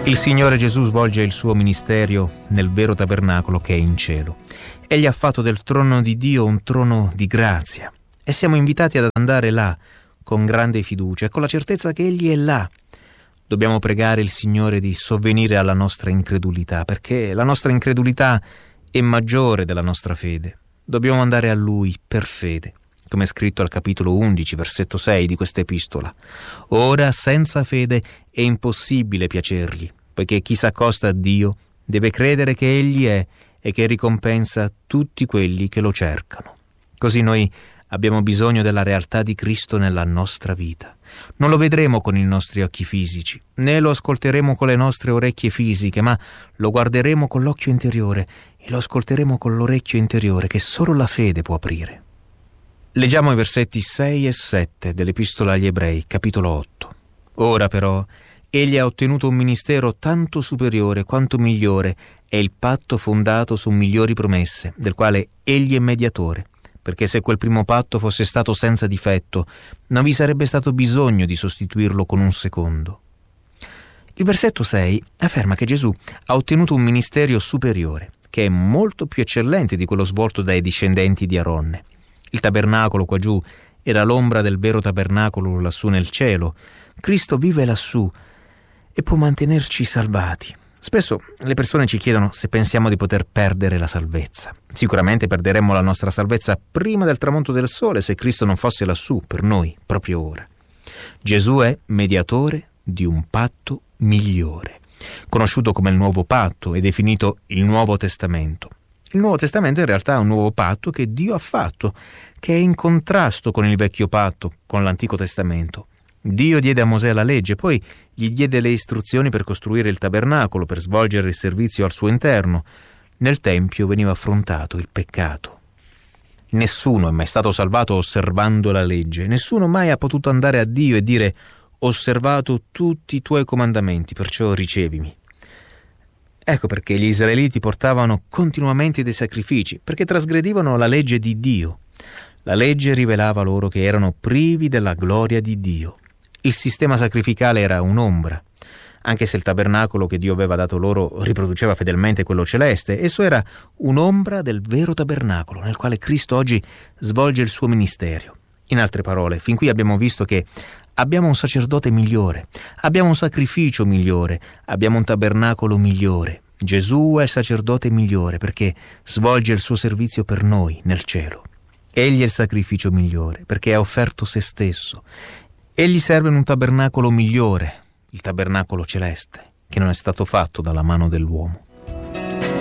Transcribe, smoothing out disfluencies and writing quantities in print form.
Il Signore Gesù svolge il suo ministero nel vero tabernacolo che è in cielo. Egli ha fatto del trono di Dio un trono di grazia e siamo invitati ad andare là con grande fiducia e con la certezza che Egli è là. Dobbiamo pregare il Signore di sovvenire alla nostra incredulità, perché la nostra incredulità è maggiore della nostra fede. Dobbiamo andare a Lui per fede, come è scritto al capitolo 11, versetto 6 di questa epistola. Ora, senza fede è impossibile piacergli, poiché chi s'accosta a Dio deve credere che Egli è e che ricompensa tutti quelli che lo cercano. Così noi abbiamo bisogno della realtà di Cristo nella nostra vita. Non lo vedremo con i nostri occhi fisici, né lo ascolteremo con le nostre orecchie fisiche, ma lo guarderemo con l'occhio interiore e lo ascolteremo con l'orecchio interiore che solo la fede può aprire. Leggiamo i versetti 6 e 7 dell'Epistola agli Ebrei, capitolo 8. Ora però egli ha ottenuto un ministero tanto superiore quanto migliore è il patto fondato su migliori promesse, del quale egli è mediatore, perché se quel primo patto fosse stato senza difetto, non vi sarebbe stato bisogno di sostituirlo con un secondo. Il versetto 6 afferma che Gesù ha ottenuto un ministero superiore, che è molto più eccellente di quello svolto dai discendenti di Aronne. Il tabernacolo qua giù era l'ombra del vero tabernacolo lassù nel cielo. Cristo vive lassù e può mantenerci salvati. Spesso le persone ci chiedono se pensiamo di poter perdere la salvezza. Sicuramente perderemmo la nostra salvezza prima del tramonto del sole se Cristo non fosse lassù per noi, proprio ora. Gesù è mediatore di un patto migliore, conosciuto come il Nuovo Patto e definito il Nuovo Testamento. Il Nuovo Testamento in realtà è un nuovo patto che Dio ha fatto, che è in contrasto con il Vecchio Patto, con l'Antico Testamento. Dio diede a Mosè la legge, poi gli diede le istruzioni per costruire il tabernacolo, per svolgere il servizio al suo interno. Nel Tempio veniva affrontato il peccato. Nessuno è mai stato salvato osservando la legge. Nessuno mai ha potuto andare a Dio e dire: «Ho osservato tutti i tuoi comandamenti, perciò ricevimi». Ecco perché gli israeliti portavano continuamente dei sacrifici, perché trasgredivano la legge di Dio. La legge rivelava loro che erano privi della gloria di Dio. Il sistema sacrificale era un'ombra. Anche se il tabernacolo che Dio aveva dato loro riproduceva fedelmente quello celeste, esso era un'ombra del vero tabernacolo nel quale Cristo oggi svolge il suo ministero. In altre parole, fin qui abbiamo visto che abbiamo un sacerdote migliore, abbiamo un sacrificio migliore, abbiamo un tabernacolo migliore. Gesù è il sacerdote migliore perché svolge il suo servizio per noi nel cielo. Egli è il sacrificio migliore perché ha offerto se stesso. Egli serve in un tabernacolo migliore, il tabernacolo celeste, che non è stato fatto dalla mano dell'uomo.